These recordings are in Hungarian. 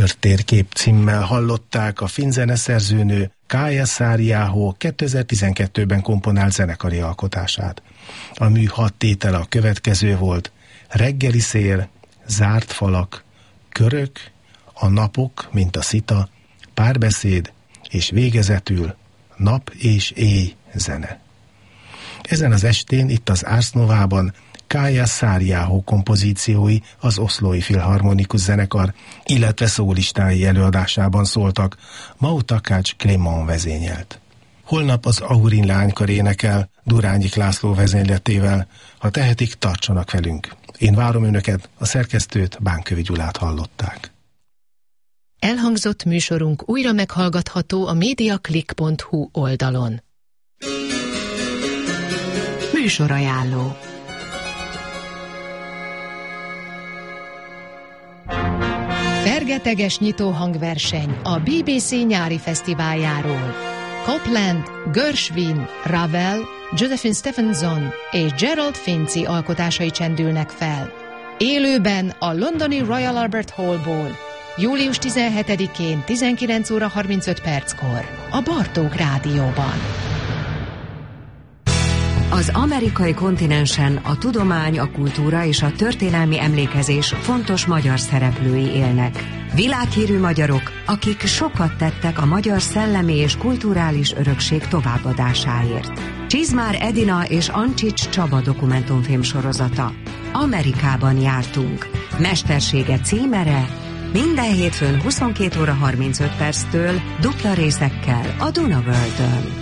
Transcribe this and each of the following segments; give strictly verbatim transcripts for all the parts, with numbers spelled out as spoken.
Földtérkép címmel hallották a finn zeneszerzőnő Kaija Saariaho kétezer-tizenkettőben komponált zenekari alkotását. A mű hat tétele a következő volt: Reggeli szél, Zárt falak, Körök, A napok, mint a szita, Párbeszéd, és végezetül Nap és éj zene. Ezen az estén itt az Ars Novában Kaija Saariaho kompozíciói az Oslói Filharmonikus Zenekar, illetve szólistái előadásában szóltak, Mau Takács Clément vezényelt. Holnap az Aurin Lánykar énekel Durányi László vezényletével. Ha tehetik, tartsanak velünk. Én várom önöket, a szerkesztőt, Bánkövi Gyulát hallották. Elhangzott műsorunk újra meghallgatható a mediaclick pont hu oldalon. Műsorajánló. Fergeteges nyitóhangverseny a bé bé cé nyári fesztiváljáról. Copland, Gershwin, Ravel, Josephine Stephenson és Gerald Finzi alkotásai csendülnek fel. Élőben a londoni Royal Albert Hallból, július tizenhetedikén tizenkilenc óra harmincöt perckor a Bartók Rádióban. Az amerikai kontinensen a tudomány, a kultúra és a történelmi emlékezés fontos magyar szereplői élnek. Világhírű magyarok, akik sokat tettek a magyar szellemi és kulturális örökség továbbadásáért. Csizmár Edina és Ancsics Csaba dokumentumfilm sorozata. Amerikában jártunk. Mestersége címere minden hétfőn huszonkét óra harmincöt perctől dupla részekkel a Duna Worldön.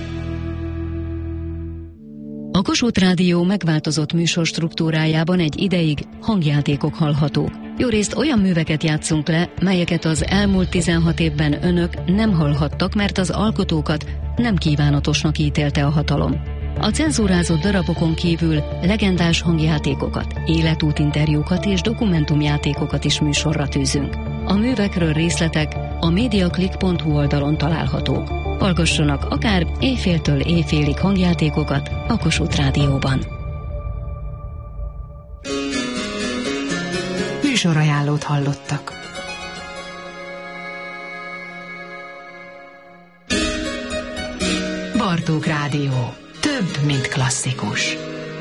A Kossuth Rádió megváltozott műsorstruktúrájában egy ideig hangjátékok hallhatók. Jórészt olyan műveket játszunk le, melyeket az elmúlt tizenhat évben önök nem hallhattak, mert az alkotókat nem kívánatosnak ítélte a hatalom. A cenzúrázott darabokon kívül legendás hangjátékokat, életútinterjúkat és dokumentumjátékokat is műsorra tűzünk. A művekről részletek a mediaclick pont hu oldalon találhatók. Hallgassanak akár éjféltől éjfélig hangjátékokat a Kossuth Rádióban. Műsorajánlót hallottak. Bartók Rádió. Több, mint klasszikus.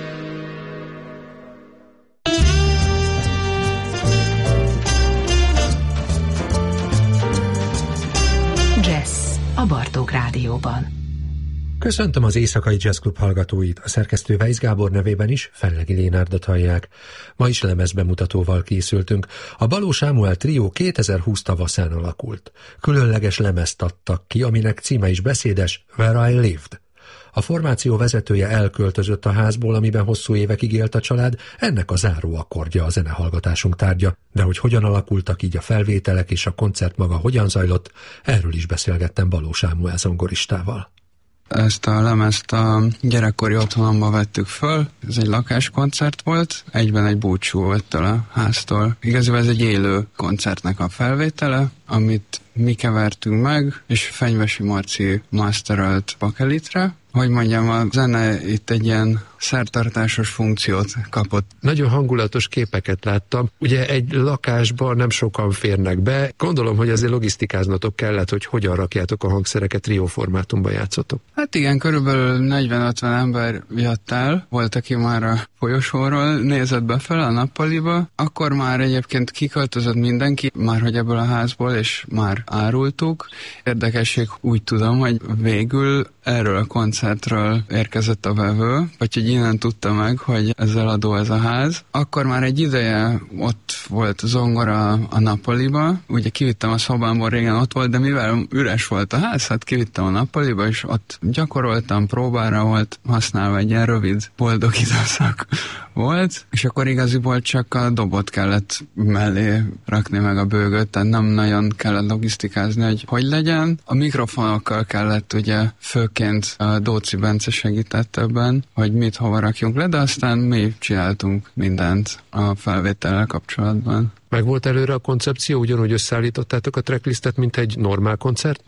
Jazz a Bartók Rádióban. Köszöntöm az Éjszakai Jazz Club hallgatóit, a szerkesztő Weisz Gábor nevében is Fellegi Lénárdot hallják. Ma is lemezbemutatóval készültünk. A Baló Sámuel trió kétezer-húsz tavaszán alakult. Különleges lemezt adtak ki, aminek címe is beszédes, Where I Lived. A formáció vezetője elköltözött a házból, amiben hosszú évekig élt a család, ennek a záró akkordja a zenehallgatásunk tárgya, de hogy hogyan alakultak így a felvételek és a koncert maga hogyan zajlott, erről is beszélgettem Baló Sámuel zongoristával. Ezt a lemezt a gyerekkori otthonomba vettük föl, ez egy lakáskoncert volt, egyben egy búcsú volt a háztól. Igazából ez egy élő koncertnek a felvétele, amit mi kevertünk meg, és Fenyvesi Marci masterölt bakelitre. Hogy mondjam, a zene itt egy ilyen szertartásos funkciót kapott. Nagyon hangulatos képeket láttam. Ugye egy lakásban nem sokan férnek be. Gondolom, hogy azért logisztikáznatok kellett, hogy hogyan rakjátok a hangszereket, trió formátumban játszotok. Hát igen, körülbelül negyven-ötven ember jött el, volt, aki már a folyosóról nézett befele a nappaliba, akkor már egyébként kiköltözött mindenki, már hogy ebből a házból, és már árultuk. Érdekesség, úgy tudom, hogy végül erről a koncertről érkezett a vevő, vagy hogy innen tudta meg, hogy ez eladó ez a ház. Akkor már egy ideje ott volt zongora a nappaliba, ugye kivittem a szobámból, régen ott volt, de mivel üres volt a ház, hát kivittem a nappaliba, és ott gyakoroltam, próbára volt használva, egy ilyen rövid, boldog időszak volt, és akkor igaziból csak a dobot kellett mellé rakni meg a bőgöt, tehát nem nagyon kellett logisztikázni, hogy hogy legyen. A mikrofonokkal kellett ugye főként a Dóci Bence segített ebben, hogy mit hova rakjunk le, de aztán mi csináltunk mindent a felvétellel kapcsolatban. Meg volt előre a koncepció, ugyanúgy összeállítottátok a tracklistet, mint egy normál koncertnél?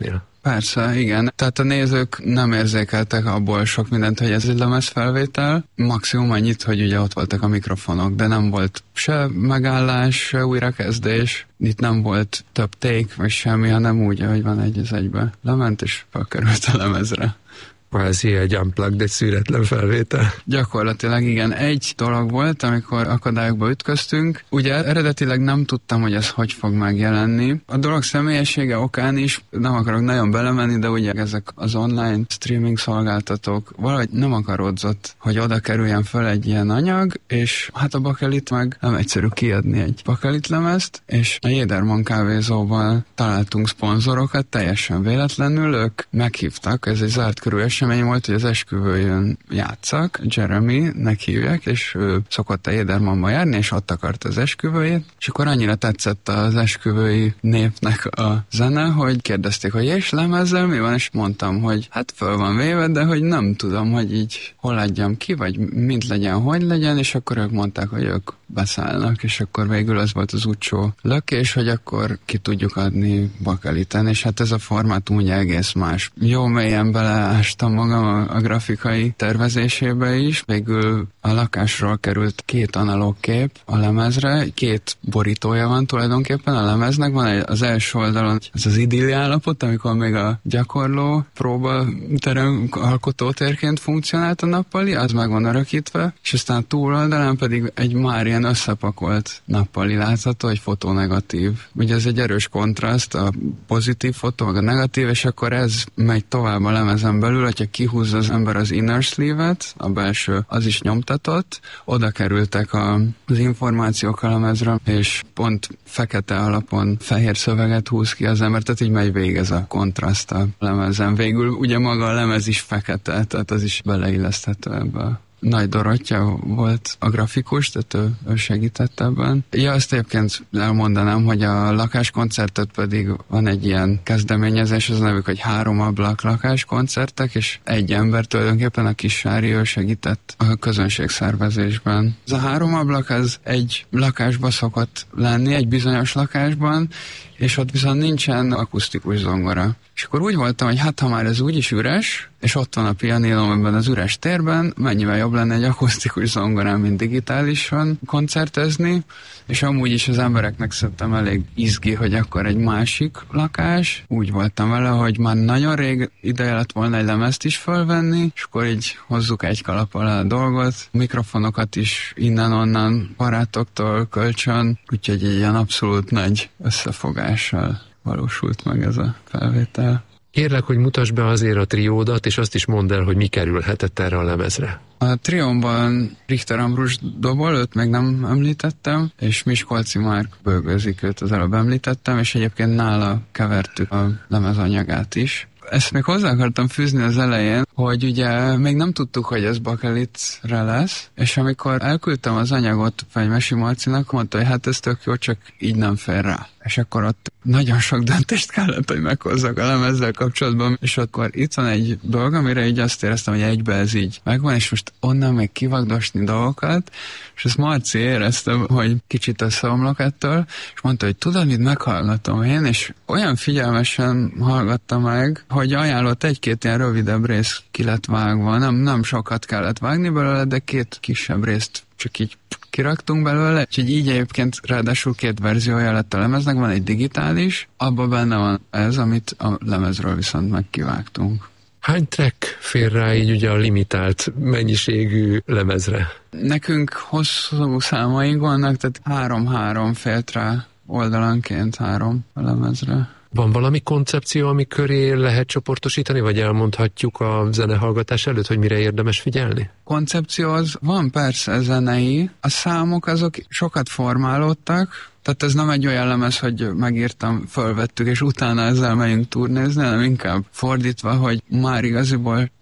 Persze, igen. Tehát a nézők nem érzékeltek abból sok mindent, hogy ez egy lemezfelvétel. Maximum annyit, hogy ugye ott voltak a mikrofonok, de nem volt se megállás, se újrakezdés. Itt nem volt több take, vagy semmi, hanem úgy, ahogy van egy az egybe. Lement és felkerült a lemezre. Kvázi egy unplugged, egy szüretlen felvétel. Gyakorlatilag igen. Egy dolog volt, amikor akadályokba ütköztünk. Ugye eredetileg nem tudtam, hogy ez hogy fog megjelenni. A dolog személyessége okán is nem akarok nagyon belemenni, de ugye ezek az online streaming szolgáltatók valahogy nem akarodzott, hogy oda kerüljen föl egy ilyen anyag, és hát a Bakelit meg nem egyszerű kiadni egy Bakelit lemezt, és a Jedermann kávézóban találtunk szponzorokat, teljesen véletlenül, ők meghívtak, ez egy zárt körű esemény volt, hogy az esküvőjön játszak, Jeremy-nek hívják, és ő szokott a Jedermannba járni, és ott akart az esküvőjét, és akkor annyira tetszett az esküvői népnek a zene, hogy kérdezték, hogy és lemezzel mi van, és mondtam, hogy hát föl van véve, de hogy nem tudom, hogy így hol adjam ki, vagy mint legyen, hogy legyen, és akkor ők mondták, hogy ők beszállnak, és akkor végül az volt az utcsó lökés, hogy akkor ki tudjuk adni Bakeliten, és hát ez a formátum ugye egész más. Jó mélyen beleástam magam a, a grafikai tervezésébe is, végül a lakásról került két analóg kép a lemezre, két borítója van tulajdonképpen a lemeznek, van egy, az első oldalon ez az idilli állapot, amikor még a gyakorló próbaterem alkotótérként funkcionált a nappali, az meg van örökítve, és aztán a túloldalán pedig egy már ilyen összepakolt nappali látható, egy fotonegatív. Ugye ez egy erős kontraszt, a pozitív fotó, meg a negatív, és akkor ez megy tovább a lemezen belül, hogyha kihúzza az ember az inner sleeve-et, a belső, az is nyomtatott, oda kerültek a, az információk a lemezre, és pont fekete alapon fehér szöveget húz ki az ember, tehát így megy végig ez a kontraszt a lemezen. Végül ugye maga a lemez is fekete, tehát az is beleilleszthető ebbe a Nagy Dorottya volt a grafikus, tehát ő, ő segített ebben. Ja, azt egyébként elmondanám, hogy a lakáskoncertet pedig van egy ilyen kezdeményezés, az nevük, hogy három ablak lakáskoncertek, és egy ember tulajdonképpen, a Kissári, ő segített a közönségszervezésben. Ez a három ablak az egy lakásba szokott lenni, egy bizonyos lakásban, és ott viszont nincsen akusztikus zongora. És akkor úgy voltam, hogy hát ha már ez úgyis üres, és ott van a pianínom ebben az üres térben, mennyivel jobb lenne egy akusztikus zongorán, mint digitálisan koncertezni, és amúgy is az embereknek szerintem elég izgi, hogy akkor egy másik lakás. Úgy voltam vele, hogy már nagyon rég ideje lett volna egy lemezt is fölvenni, és akkor így hozzuk egy kalap alá a dolgot, mikrofonokat is innen-onnan barátoktól kölcsön, úgyhogy egy ilyen abszolút nagy összefogással valósult meg ez a felvétel. Kérlek, hogy mutasd be azért a triódat, és azt is mondd el, hogy mi kerülhetett erre a lemezre. A triómban Richter Ambrus dobol, őt még nem említettem, és Miskolci Márk bőgőzik, őt az előbb említettem, és egyébként nála kevertük a lemezanyagát is. Ezt még hozzá akartam fűzni az elején, hogy ugye még nem tudtuk, hogy ez Bakelitre lesz, és amikor elküldtem az anyagot Fenymesi Marcinak, mondta, hogy hát ez tök jó, csak így nem fér rá. És akkor ott nagyon sok döntést kellett, hogy meghozzak a lemezzel kapcsolatban, és akkor itt van egy dolog, amire így azt éreztem, hogy egybe ez így megvan, és most onnan még kivagdosni dolgokat, és ezt Marci éreztem, hogy kicsit összeomlok ettől, és mondta, hogy tudod, mit meghallgatom én, és olyan figyelmesen hallgatta meg, hogy ajánlott egy-két ilyen rövidebb rész ki lett vágva, nem, nem sokat kellett vágni belőle, de két kisebb részt csak így kiraktunk belőle, úgyhogy így egyébként ráadásul két verziója lett a lemeznek, van egy digitális, abban benne van ez, amit a lemezről viszont megkivágtunk. Hány track fér rá így ugye a limitált mennyiségű lemezre? Nekünk hosszú számaink vannak, tehát három-három félt rá oldalanként három a lemezre. Van valami koncepció, ami köré lehet csoportosítani, vagy elmondhatjuk a zenehallgatás előtt, hogy mire érdemes figyelni? Koncepció az van persze zenei, a számok azok sokat formálódtak, tehát ez nem egy olyan lemez, hogy megírtam, fölvettük, és utána ezzel megyünk turnézni, hanem inkább fordítva, hogy már igaziból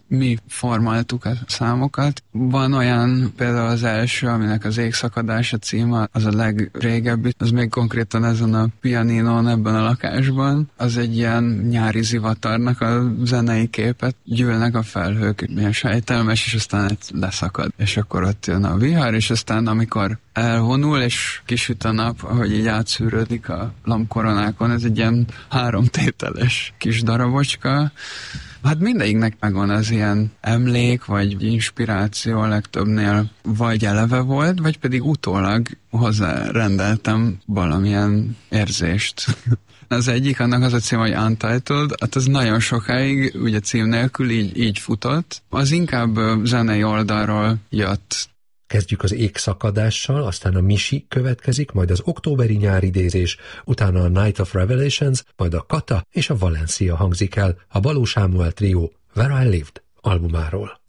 mi formáltuk a számokat. Van olyan, például az első, aminek az Égszakadása címe, az a legrégebbi, az még konkrétan ezen a pianinón, ebben a lakásban, az egy ilyen nyári zivatarnak a zenei képet, gyűlnek a felhők, milyen sejtelmes, és aztán leszakad. És akkor ott jön a vihar, és aztán amikor elvonul, és kisüt a nap, ahogy így átszűrődik a lampkoronákon, ez egy ilyen háromtételes kis darabocska. Hát mindegyiknek megvan az ilyen emlék, vagy inspiráció, a legtöbbnél vagy eleve volt, vagy pedig utólag hozzárendeltem valamilyen érzést. Az egyik, annak az a cím, hogy Untitled, hát az nagyon sokáig, ugye cím nélkül így, így futott. Az inkább zenei oldalról jött. Kezdjük az Égszakadással, aztán a Misi következik, majd az októberi nyáridézés, utána a Night of Revelations, majd a Kata és a Valencia hangzik el, a Baló Sámuel Trio Where I Lived albumáról.